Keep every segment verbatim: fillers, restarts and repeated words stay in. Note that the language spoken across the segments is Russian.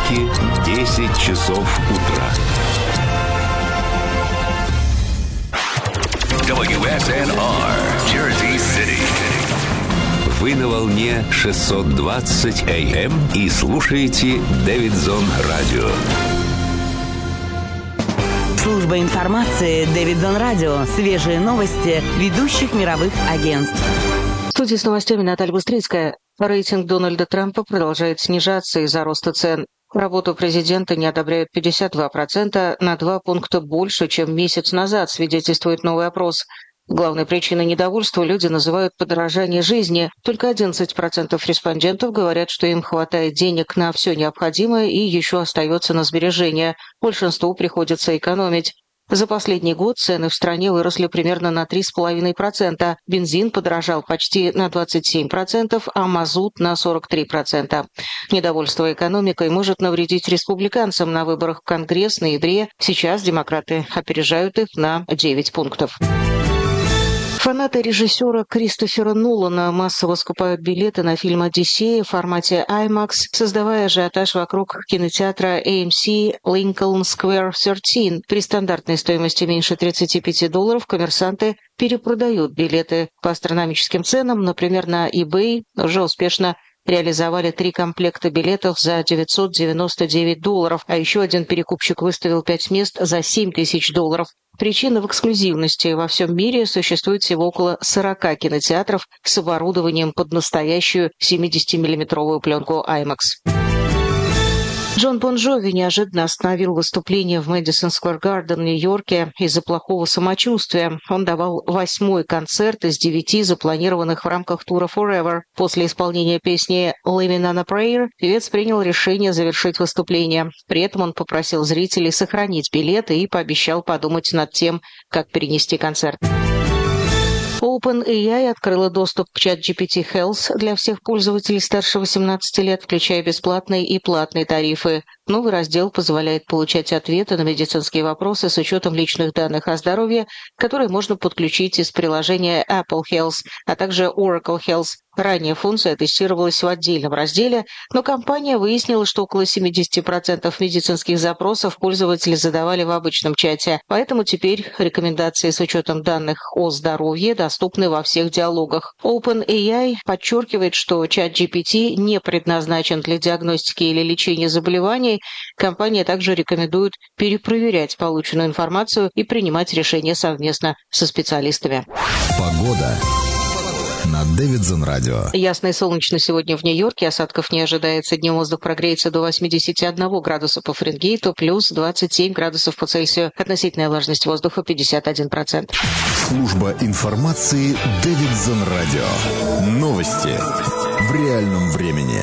понедельники, десять часов утра. дабл ю эс эн ар, Jersey City. Вы на волне шестьсот двадцать эй эм и слушаете Дэвидсон Радио. Служба информации Дэвидсон Радио. Свежие новости ведущих мировых агентств. В студии с новостями Наталья Быстрицкая. Рейтинг Дональда Трампа продолжает снижаться из-за роста цен. Работу президента не одобряют пятьдесят два процента, на два пункта больше, чем месяц назад, свидетельствует новый опрос. Главной причиной недовольства люди называют подорожание жизни. Только одиннадцать процентов респондентов говорят, что им хватает денег на все необходимое и еще остается на сбережения. Большинству приходится экономить. За последний год цены в стране выросли примерно на три целых пять десятых процента. Бензин подорожал почти на двадцать семь процентов, а мазут на сорок три процента. Недовольство экономикой может навредить республиканцам на выборах в Конгресс в ноябре. Сейчас демократы опережают их на девять пунктов. Фанаты режиссера Кристофера Нолана массово скупают билеты на фильм «Одиссея» в формате IMAX, создавая ажиотаж вокруг кинотеатра эй эм си Lincoln Square тринадцать. При стандартной стоимости меньше тридцати пяти долларов коммерсанты перепродают билеты по астрономическим ценам. Например, на eBay уже успешно реализовали три комплекта билетов за девятьсот девяносто девять долларов, а еще один перекупщик выставил пять мест за семь тысяч долларов. Причина в эксклюзивности. Во всем мире существует всего около сорока кинотеатров с оборудованием под настоящую семидесятимиллиметровую пленку IMAX. Джон Бон Джови неожиданно остановил выступление в Мэдисон Сквер Гарден в Нью-Йорке из-за плохого самочувствия. Он давал восьмой концерт из девяти запланированных в рамках тура Forever. После исполнения песни «Living on a Prayer» певец принял решение завершить выступление. При этом он попросил зрителей сохранить билеты и пообещал подумать над тем, как перенести концерт. OpenAI открыла доступ к чат джи пи ти Health для всех пользователей старше восемнадцати лет, включая бесплатные и платные тарифы. Новый раздел позволяет получать ответы на медицинские вопросы с учетом личных данных о здоровье, которые можно подключить из приложения Apple Health, а также Oracle Health. Ранее функция тестировалась в отдельном разделе, но компания выяснила, что около семьдесят процентов медицинских запросов пользователи задавали в обычном чате, поэтому теперь рекомендации с учетом данных о здоровье доступны во всех диалогах. OpenAI подчеркивает, что чат джи пи ти не предназначен для диагностики или лечения заболеваний. Компания также рекомендует перепроверять полученную информацию и принимать решения совместно со специалистами. Погода на Дэвидсон Радио. Ясно и солнечно сегодня в Нью-Йорке. Осадков не ожидается. Днем воздух прогреется до восьмидесяти одного градуса по Фаренгейту, плюс двадцать семь градусов по Цельсию. Относительная влажность воздуха пятьдесят один процент. Служба информации Дэвидсон Радио. Новости в реальном времени.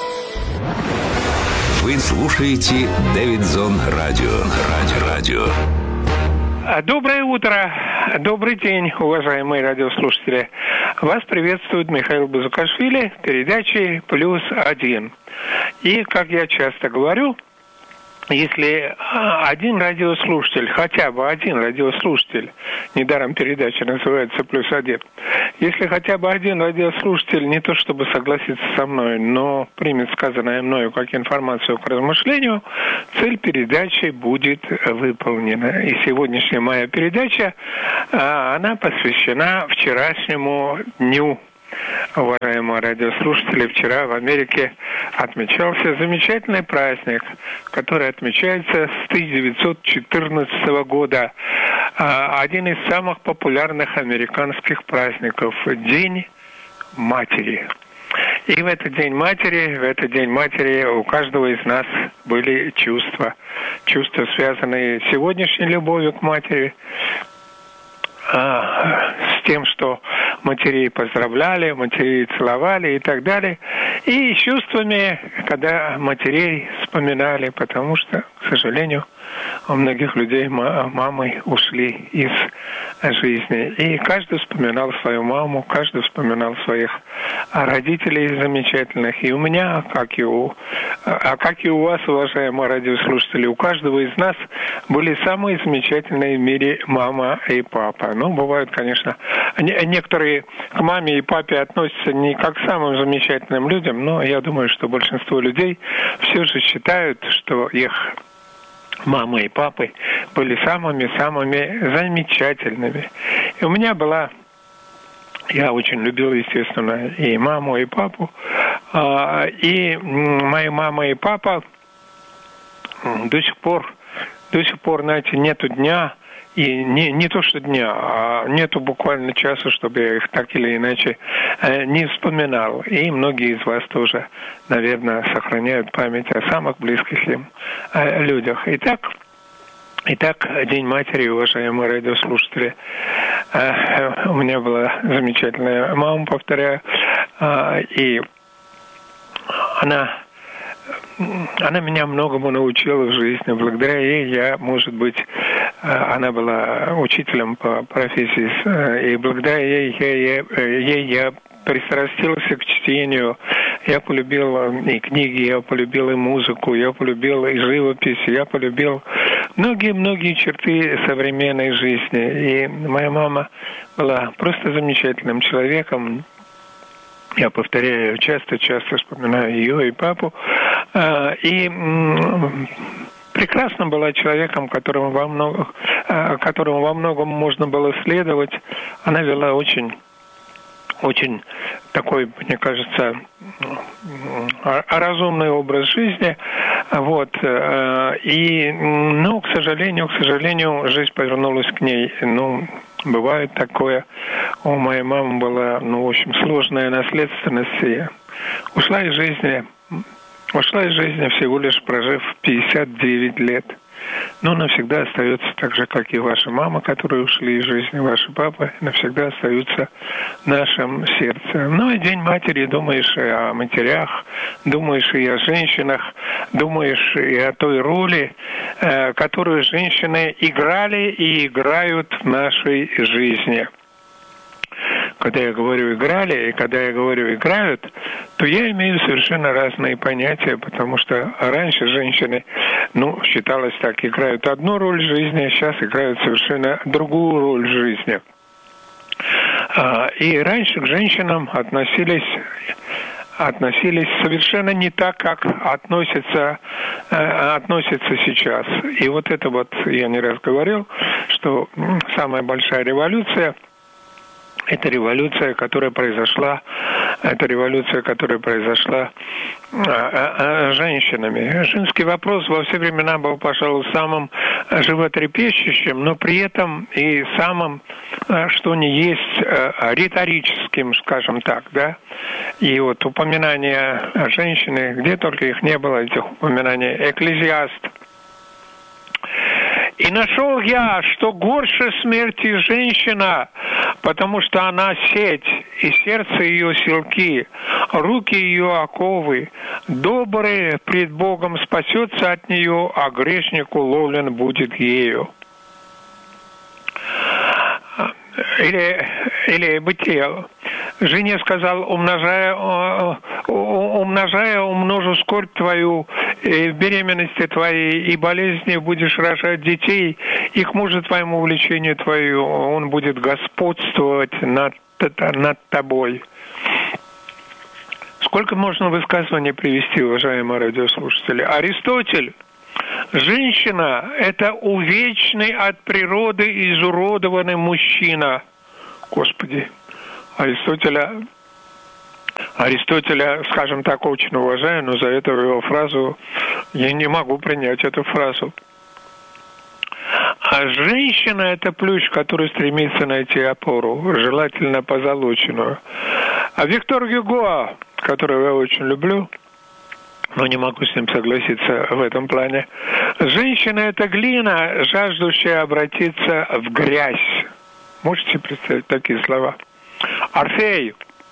Вы слушаете Дэвидсон Радио. Радио. Радио. Доброе утро, добрый день, уважаемые радиослушатели. Вас приветствует Михаил Бузукашвили в передаче «Плюс один». И, как я часто говорю, если один радиослушатель, хотя бы один радиослушатель, недаром передача называется «Плюс один», если хотя бы один радиослушатель не то чтобы согласится со мной, но примет сказанное мною как информацию к размышлению, цель передачи будет выполнена. И сегодняшняя моя передача, она посвящена вчерашнему дню. Уважаемые радиослушатели, вчера в Америке отмечался замечательный праздник, который отмечается с тысяча девятьсот четырнадцатого года. Один из самых популярных американских праздников – День матери. И в этот День матери, в этот День матери у каждого из нас были чувства. Чувства, связанные с сегодняшней любовью к матери, с тем, что матерей поздравляли, матерей целовали и так далее. И чувствами, когда матерей вспоминали, потому что, к сожалению, у многих людей мамы ушли из жизни. И каждый вспоминал свою маму, каждый вспоминал своих родителей замечательных. И у меня, как и у а как и у вас, уважаемые радиослушатели, у каждого из нас были самые замечательные в мире мама и папа. Ну, бывают, конечно, некоторые к маме и папе относятся не как к самым замечательным людям, но я думаю, что большинство людей все же считают, что их мамы и папы были самыми-самыми замечательными. И у меня была... Я очень любил, естественно, и маму, и папу. И моя мама и папа до сих пор, до сих пор, знаете, нету дня, и не, не то что дня, а нету буквально часа, чтобы я их так или иначе не вспоминал. И многие из вас тоже, наверное, сохраняют память о самых близких им людях. Итак, Итак, День матери, уважаемые радиослушатели. У меня была замечательная мама, повторяю, и она, она меня многому научила в жизни. Благодаря ей я, может быть, она была учителем по профессии, и благодаря ей я, ей я пристрастился к чтению. Я полюбил и книги, я полюбил и музыку, я полюбил и живопись, я полюбил многие-многие черты современной жизни. И моя мама была просто замечательным человеком. Я повторяю, часто-часто вспоминаю ее и папу. И прекрасно была человеком, которому во многом, которому во многом можно было следовать. Она вела очень... очень такой, мне кажется, разумный образ жизни. Вот. И, ну, к сожалению, к сожалению, жизнь повернулась к ней. Ну, бывает такое. У моей мамы была, ну, в общем, сложная наследственность. И ушла из жизни, ушла из жизни всего лишь прожив пятьдесят девять лет. Но навсегда остается так же, как и ваша мама, которые ушли из жизни, ваши папы, навсегда остаются в нашем сердце. Ну и День матери, думаешь и о матерях, думаешь и о женщинах, думаешь и о той роли, которую женщины играли и играют в нашей жизни. Когда я говорю «играли» и когда я говорю «играют», то я имею совершенно разные понятия, потому что раньше женщины, ну, считалось так, играют одну роль в жизни, а сейчас играют совершенно другую роль в жизни. И раньше к женщинам относились... относились совершенно не так, как относятся, относятся сейчас. И вот это вот, я не раз говорил, что самая большая революция — это революция, которая произошла, это революция, которая произошла а, а, а, женщинами. Женский вопрос во все времена был, пожалуй, самым животрепещущим, но при этом и самым, что ни есть, риторическим, скажем так, да. И вот упоминания о женщине, где только их не было, этих упоминаний, Экклезиаст. «И нашел я, что горше смерти женщина, потому что она сеть, и сердце ее селки, руки ее оковы, добрый пред Богом спасется от нее, а грешнику ловлен будет ею». Или, или Бытие. Жене сказал, умножая, умножая умножу скорбь твою, в беременности твоей и болезни будешь рожать детей, и к мужу твоему увлечению твою он будет господствовать над, над тобой. Сколько можно высказываний привести, уважаемые радиослушатели? Аристотель. Женщина – это увечный от природы изуродованный мужчина. Господи, Аристотеля, Аристотеля, скажем так, очень уважаю, но за эту его фразу я не могу принять эту фразу. А женщина – это плющ, который стремится найти опору, желательно позолоченную. А Виктор Гюго, которого я очень люблю, но не могу с ним согласиться в этом плане. Женщина – это глина, жаждущая обратиться в грязь. Можете представить такие слова? Орфей.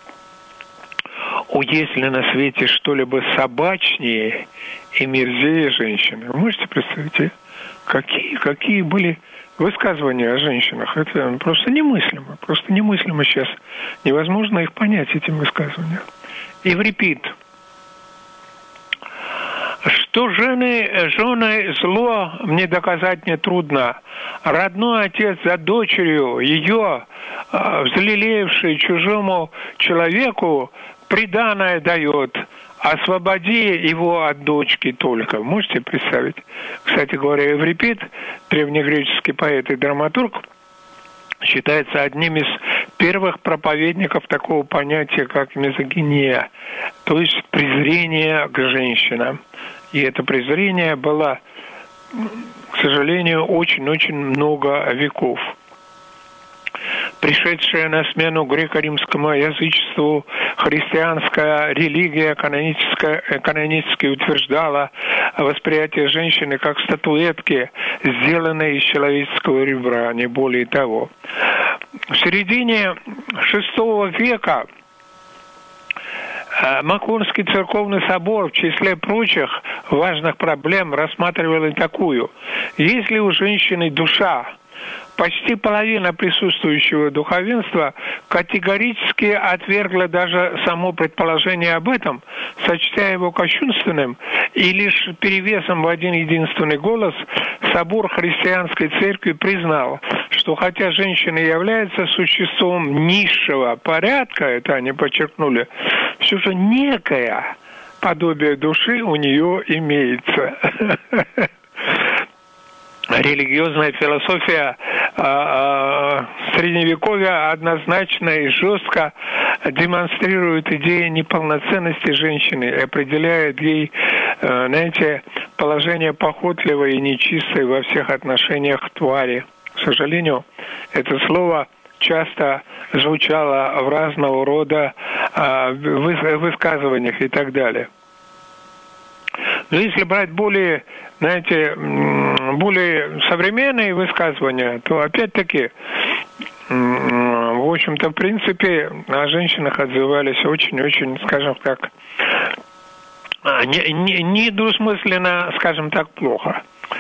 О, если на свете что-либо собачнее и мерзее женщины. Вы можете представить, какие, какие были высказывания о женщинах? Это просто немыслимо. Просто немыслимо сейчас. Невозможно их понять, эти высказывания. Еврипид. Что жены, жены зло мне доказать нетрудно. Родной отец за дочерью, ее, взлелеевший чужому человеку, приданое дает. Освободи его от дочки только. Можете представить? Кстати говоря, Эврипид, древнегреческий поэт и драматург, считается одним из первых проповедников такого понятия, как мизогиния, то есть презрение к женщинам. И это презрение было, к сожалению, очень-очень много веков. Пришедшая на смену греко-римскому язычеству христианская религия канонически утверждала восприятие женщины как статуэтки, сделанной из человеческого ребра, не более того. В середине шестого века Маконский церковный собор в числе прочих важных проблем рассматривал и такую. Если у женщины душа, почти половина присутствующего духовенства категорически отвергла даже само предположение об этом, сочтя его кощунственным, и лишь перевесом в один единственный голос собор христианской церкви признал, что хотя женщина является существом низшего порядка, это они подчеркнули, все же некое подобие души у нее имеется. Религиозная философия э, э, Средневековья однозначно и жестко демонстрирует идею неполноценности женщины и определяет ей, э, знаете, положение похотливой и нечистой во всех отношениях твари. К сожалению, это слово часто звучало в разного рода э, высказываниях и так далее. Но если брать более, знаете, более современные высказывания, то опять-таки, в общем-то, в принципе, о женщинах отзывались очень-очень, скажем так, недвусмысленно, скажем так, плохо.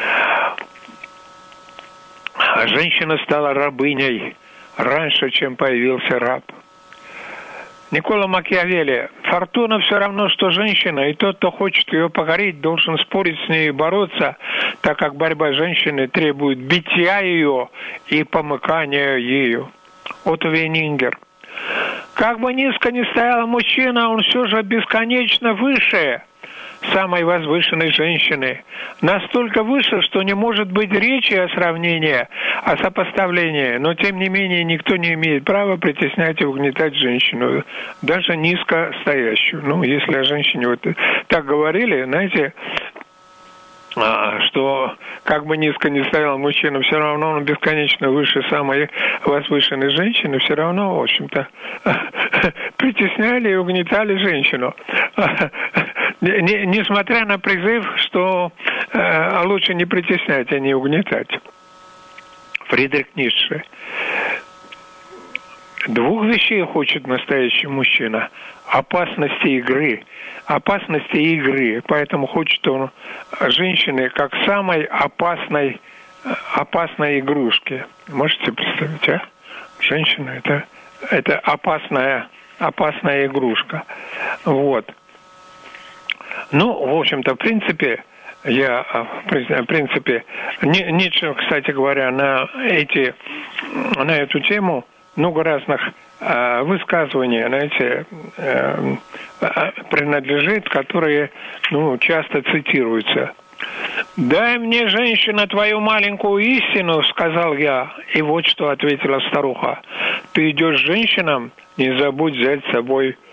Женщина стала рабыней раньше, чем появился раб. Никколо Макиавелли: фортуна все равно, что женщина, и тот, кто хочет ее покорить, должен спорить с ней и бороться, так как борьба женщины требует битья ее и помыкания ею. Отто Вейнингер. Как бы низко ни стоял мужчина, он все же бесконечно выше самой возвышенной женщины. Настолько выше, что не может быть речи о сравнении, о сопоставлении. Но, тем не менее, никто не имеет права притеснять и угнетать женщину, даже низко стоящую. Ну, если о женщине вот так говорили, знаете, что как бы низко ни стоял мужчина, все равно он бесконечно выше самой возвышенной женщины, все равно, в общем-то, притесняли и угнетали женщину. Несмотря на призыв, что э, лучше не притеснять, а не угнетать. Фридрих Ницше. Двух вещей хочет настоящий мужчина. Опасности игры. Опасности игры. Поэтому хочет он женщины как самой опасной, опасной игрушки. Можете представить, а? Женщина это, это опасная, опасная игрушка. Вот. Ну, в общем-то, в принципе, я, в принципе, Ницше, кстати говоря, на эти, на эту тему много разных э, высказываний, знаете, э, принадлежит, которые, ну, часто цитируются. «Дай мне, женщина, твою маленькую истину», — сказал я. И вот что ответила старуха. «Ты идешь к женщинам, не забудь взять с собой